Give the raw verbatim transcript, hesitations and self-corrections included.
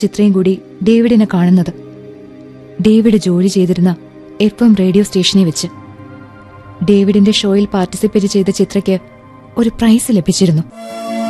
ചിത്രയും കൂടി ഡേവിഡിനെ കാണുന്നത് ഡേവിഡ് ജോലി ചെയ്തിരുന്ന എഫ് എം റേഡിയോ സ്റ്റേഷനിൽ വെച്ച്. ഡേവിഡിന്റെ ഷോയിൽ പാർട്ടിസിപ്പേറ്റ് ചെയ്ത ചിത്രയ്ക്ക് ഒരു പ്രൈസ് ലഭിച്ചിരുന്നു.